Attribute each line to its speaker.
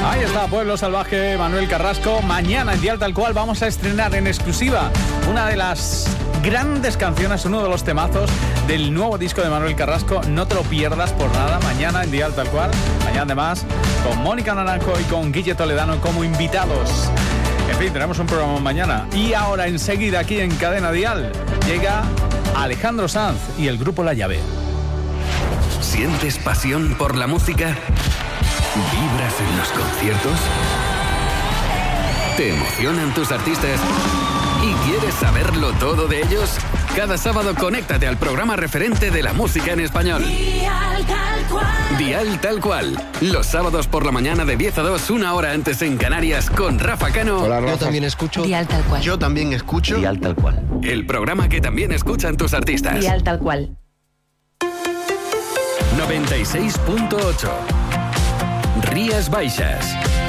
Speaker 1: Ahí está, Pueblo Salvaje, Manuel Carrasco. Mañana en Dial Tal Cual vamos a estrenar en exclusiva una de las grandes canciones, uno de los temazos del nuevo disco de Manuel Carrasco. No te lo pierdas por nada, mañana en Dial Tal Cual. Mañana además con Mónica Naranjo y con Guille Toledano como invitados. En fin, tenemos un programa mañana. Y ahora enseguida aquí en Cadena Dial llega Alejandro Sanz y el grupo La Llave.
Speaker 2: ¿Sientes pasión por la música? ¿Vibras en los conciertos? ¿Te emocionan tus artistas? ¿Y quieres saberlo todo de ellos? Cada sábado conéctate al programa referente de la música en español.
Speaker 3: Dial Tal Cual.
Speaker 2: Dial Tal Cual. Los sábados por la mañana de 10 a 2, una hora antes en Canarias, con Rafa Cano.
Speaker 4: Hola, Rafa.
Speaker 5: Yo también escucho
Speaker 6: Dial Tal Cual.
Speaker 4: Yo también escucho
Speaker 5: Dial Tal Cual.
Speaker 2: El programa que también escuchan tus artistas.
Speaker 6: Dial Tal Cual.
Speaker 2: 96.8 Rías Baixas.